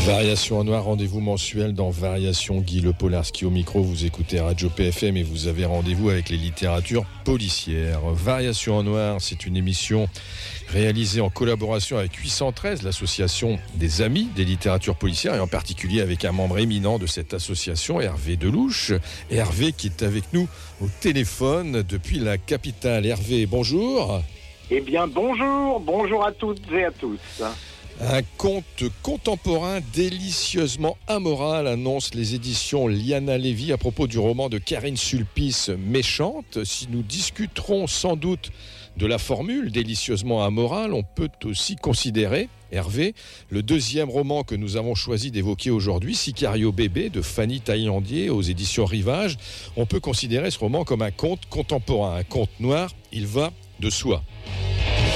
Variation en noir, rendez-vous mensuel dans Variation. Guy Le Polarski au micro, vous écoutez Radio PFM et vous avez rendez-vous avec les littératures policières. Variation en noir, c'est une émission réalisée en collaboration avec 813, l'association des amis des littératures policières, et en particulier avec un membre éminent de cette association, Hervé Delouche. Hervé qui est avec nous au téléphone depuis la capitale. Hervé, bonjour. Eh bien, bonjour à toutes et à tous. Un conte contemporain délicieusement amoral, annonce les éditions Liana Lévy à propos du roman de Karine Sulpice, Méchante. Si nous discuterons sans doute de la formule délicieusement amoral, on peut aussi considérer, Hervé, le deuxième roman que nous avons choisi d'évoquer aujourd'hui, Sicario bébé de Fanny Taillandier aux éditions Rivage. On peut considérer ce roman comme un conte contemporain, un conte noir, il va de soi.